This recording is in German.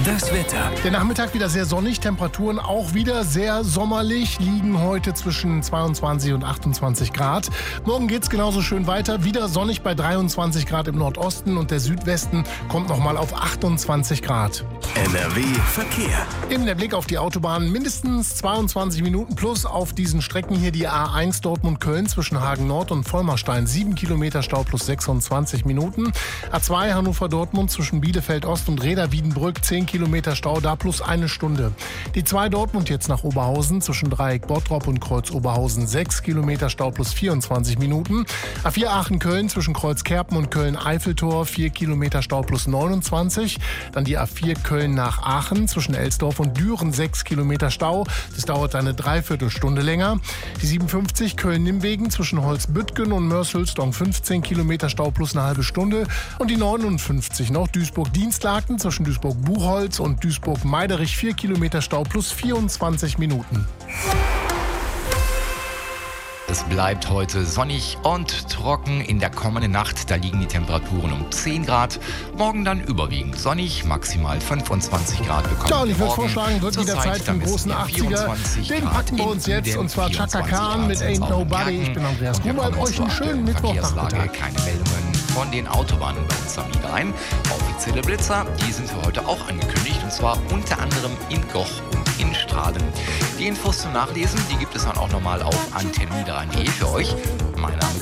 Das Wetter. Der Nachmittag wieder sehr sonnig, Temperaturen auch wieder sehr sommerlich, liegen heute zwischen 22 und 28 Grad. Morgen geht's genauso schön weiter, wieder sonnig bei 23 Grad im Nordosten und der Südwesten kommt nochmal auf 28 Grad. NRW Verkehr. Eben der Blick auf die Autobahn, mindestens 22 Minuten plus auf diesen Strecken hier die A1 Dortmund-Köln zwischen Hagen Nord und Vollmerstein. 7 Kilometer Stau plus 26 Minuten. A2 Hannover-Dortmund zwischen Bielefeld Ost und Reda-Wiedenbrück 10 Kilometer Stau, da plus eine Stunde. Die 2 Dortmund jetzt nach Oberhausen zwischen Dreieck Bottrop und Kreuz Oberhausen 6 Kilometer Stau plus 24 Minuten. A4 Aachen-Köln zwischen Kreuz Kerpen und Köln-Eiffeltor 4 Kilometer Stau plus 29. Dann die A4 Köln nach Aachen zwischen Elsdorf und Düren 6 Kilometer Stau. Das dauert eine Dreiviertelstunde länger. Die 57 Köln-Nimwegen zwischen Holzbüttgen und Mörs-Hülsdong 15 Kilometer Stau plus eine halbe Stunde. Und die 59 noch Duisburg-Dienstlaken zwischen Duisburg-Buchholz und Duisburg-Meiderich 4 Kilometer Stau plus 24 Minuten. Es bleibt heute sonnig und trocken. In der kommenden Nacht, da liegen die Temperaturen um 10 Grad. Morgen dann überwiegend sonnig, maximal 25 Grad bekommen. Ja, und ich würde vorschlagen, wird wieder Zeit für einen großen 80er. Den packen wir uns jetzt, und zwar Chaka Khan mit Ain't Nobody. Ich bin Andreas Grunwald. Euch einen schönen Mittwochnachmittag. Keine Meldungen von den Autobahnen bei uns am Niederrhein. Offizielle Blitzer, die sind für heute auch angekündigt, und zwar unter anderem in Goch und in Strahlen. Die Infos zum Nachlesen, die gibt es dann auch nochmal auf antenneniederrhein.de für euch. Mein Name